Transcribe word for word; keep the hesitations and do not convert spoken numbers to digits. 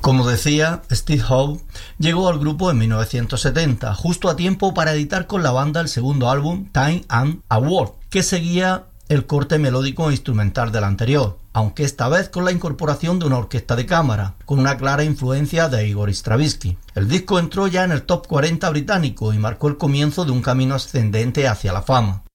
Como decía, Steve Howe llegó al grupo en mil novecientos setenta, justo a tiempo para editar con la banda el segundo álbum, Time and a Word, que seguía el corte melódico e instrumental del anterior, aunque esta vez con la incorporación de una orquesta de cámara, con una clara influencia de Igor Stravinsky. El disco entró ya en el top cuarenta británico y marcó el comienzo de un camino ascendente hacia la fama.